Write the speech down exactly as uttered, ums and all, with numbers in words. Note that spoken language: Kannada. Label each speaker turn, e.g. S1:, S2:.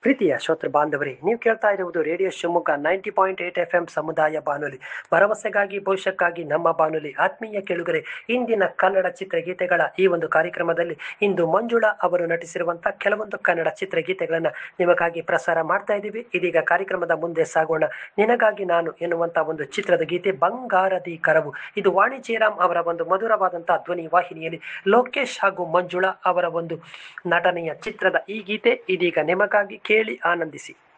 S1: ಪ್ರೀತಿಯ ಶ್ರೋತೃ ಬಾಂಧವರೇ, ನೀವು ಕೇಳ್ತಾ ಇರುವುದು radio Shivamogga ninety point eight F M ಸಮುದಾಯ ಬಾನುಲಿ, ಭರವಸೆಗಾಗಿ ಭವಿಷ್ಯಕ್ಕಾಗಿ ನಮ್ಮ ಬಾನುಲಿ. ಆತ್ಮೀಯ ಕೇಳುಗರೆ, ಇಂದಿನ ಕನ್ನಡ ಚಿತ್ರಗೀತೆಗಳ ಈ ಒಂದು ಕಾರ್ಯಕ್ರಮದಲ್ಲಿ ಇಂದು ಮಂಜುಳಾ ಅವರು ನಟಿಸಿರುವಂತಹ ಕೆಲವೊಂದು ಕನ್ನಡ ಚಿತ್ರಗೀತೆಗಳನ್ನು ನಿಮಗಾಗಿ ಪ್ರಸಾರ ಮಾಡ್ತಾ ಇದ್ದೀವಿ. ಇದೀಗ ಕಾರ್ಯಕ್ರಮದ ಮುಂದೆ ಸಾಗೋಣ. ನಿನಗಾಗಿ ನಾನು ಎನ್ನುವಂತಹ ಒಂದು ಚಿತ್ರದ ಗೀತೆ ಬಂಗಾರದಿ ಕರವು. ಇದು ವಾಣಿ ಜಯರಾಮ್ ಅವರ ಒಂದು ಮಧುರವಾದಂತಹ ಧ್ವನಿ ವಾಹಿನಿಯಲ್ಲಿ ಲೋಕೇಶ್ ಹಾಗೂ ಮಂಜುಳಾ ಅವರ ಒಂದು ನಟನೆಯ ಚಿತ್ರದ ಈ ಗೀತೆ ಇದೀಗ ನಿಮಗಾಗಿ ಕೇಳಿ ಆನಂದಿಸಿ.